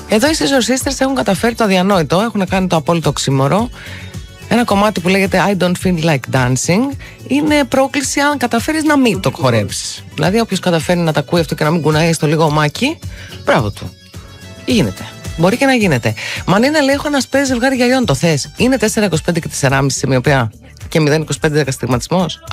Εδώ οι Scissor Sisters έχουν καταφέρει το αδιανόητο. Έχουν κάνει το απόλυτο οξύμορο. Ένα κομμάτι που λέγεται I don't feel like dancing είναι πρόκληση αν καταφέρεις να μην το χορέψεις. Δηλαδή όποιος καταφέρει να τα ακούει αυτό και να μην κουνάει στο λίγο ομάκι, μπράβο του. Γίνεται. Μπορεί και να γίνεται. Μανίνα λέει: έχω ένα σπέζι ζευγάρι γυαλιών. Το θες? Είναι 4,25 και 4,5 σε μοιοπιά και 0,25 στιγματισμός.